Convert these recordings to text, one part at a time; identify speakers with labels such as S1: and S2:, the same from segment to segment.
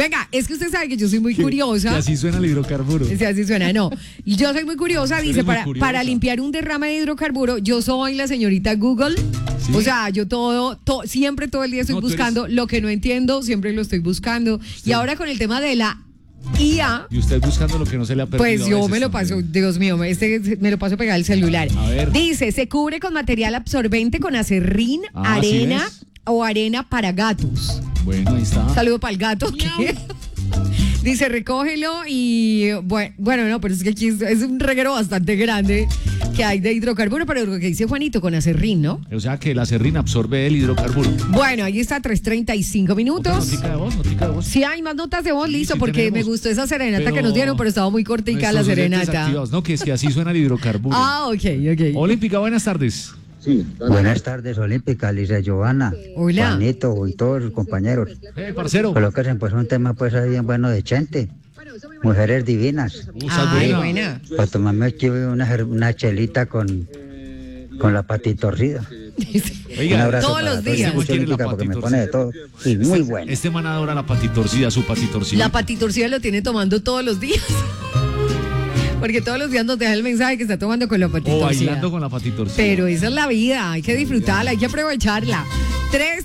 S1: Venga, es que usted sabe que yo soy muy curiosa.
S2: Y así suena el hidrocarburo.
S1: Sí, así suena, no. Yo soy muy curiosa,
S2: Eres
S1: dice,
S2: muy
S1: para
S2: curiosa.
S1: limpiar un derrame de hidrocarburo, yo soy la señorita Google.
S2: ¿Sí?
S1: O sea, yo siempre todo el día estoy
S2: No, tú eres-
S1: buscando lo que no entiendo, siempre lo estoy buscando. Y ahora con el tema de la IA,
S2: Y usted buscando lo que no se le ha perdido.
S1: pues
S2: a
S1: yo
S2: veces
S1: me lo
S2: también.
S1: paso, Dios mío, me lo paso pegado al celular.
S2: A ver.
S1: Dice, se cubre con material absorbente con acerrín,
S2: Ah, ¿sí
S1: arena
S2: ves?
S1: o arena para gatos.
S2: Bueno, ahí está.
S1: Saludo para el gato. ¿Qué? Dice, recógelo y bueno, no, pero es que aquí es un reguero bastante grande que hay de hidrocarburo, pero lo que dice Juanito con acerrín, ¿no?
S2: O sea que la serrín absorbe el hidrocarburo.
S1: Bueno, ahí está, 3:35 minutos.
S2: Notica de voz.
S1: Si hay más notas de voz,
S2: Sí,
S1: listo,
S2: sí
S1: porque
S2: tenemos.
S1: me gustó esa serenata
S2: Pero
S1: que nos dieron, pero estaba muy cortica la
S2: Nuestros oyentes
S1: serenata.
S2: activados. No, que es que así suena el hidrocarburo.
S1: Ah, ok.
S2: Olímpica, buenas tardes.
S3: Buenas tardes, Olímpica, Lisa Giovanna,
S1: Hola.
S3: Juanito y todos los compañeros.
S2: Parcero.
S3: Colóquense pues un tema pues ahí bien bueno de Chente. Mujeres divinas.
S1: Ay, buena.
S3: Para tomarme aquí una chelita con la patita torcida. Un abrazo
S1: Todos
S3: para
S1: los
S3: todos,
S1: días.
S3: mucha Olímpica, porque me pone de todo. Y muy bueno.
S2: Este man adora la patitorcida, su patitorcida.
S1: La patitorcida lo tiene tomando todos los días. Porque todos los días nos deja el mensaje que está tomando con la
S2: O
S1: patitorcida.
S2: bailando con la patitorcida.
S1: Pero esa es la vida, hay que disfrutarla, hay que aprovecharla.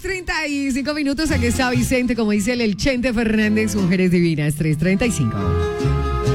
S1: 3:35 minutos, aquí está Vicente, como dice el Chente Fernández, Mujeres Divinas, 3:35.